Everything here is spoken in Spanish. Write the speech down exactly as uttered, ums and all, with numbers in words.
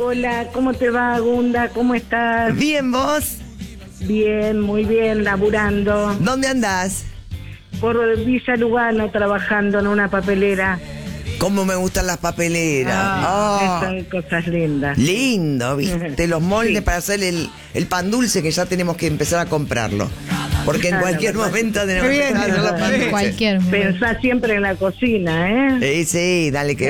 Hola, ¿cómo te va, Gunda? ¿Cómo estás? Bien, ¿vos? Bien, muy bien, laburando. ¿Dónde andás? Por Villa Lugano, trabajando en una papelera. Cómo me gustan las papeleras. Ah, Oh, son cosas lindas. lindo, ¿viste? Los moldes Sí. para hacer el, el pan dulce, que ya tenemos que empezar a comprarlo. Porque en Claro, cualquier verdad. momento tenemos que Bien, empezar a hacer los pan en dulces. cualquier momento. Pensá siempre en la cocina, ¿eh? Sí, sí, dale que